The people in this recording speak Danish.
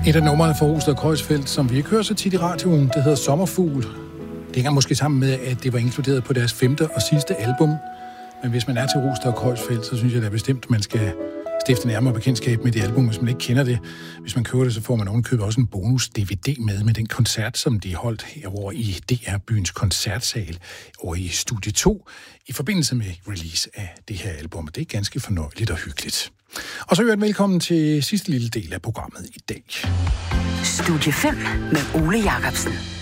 Et af numrene fra Rosted og Kreuzfeldt, som vi ikke hører så tit i radioen, det hedder Sommerfugl. Det hænger måske sammen med, at det var inkluderet på deres 5. og sidste album. Men hvis man er til Rosted og Kreuzfeldt, så synes jeg da bestemt, man skal stifte nærmere bekendtskab med det album, hvis man ikke kender det. Hvis man køber det, så får man ovenkøbet også en bonus-DVD med den koncert, som de holdt herovre i DR-byens koncertsal over i Studie 2 i forbindelse med release af det her album. Det er ganske fornøjeligt og hyggeligt. Og så velkommen til sidste lille del af programmet i dag. Studie 5 med Ole Jacobsen.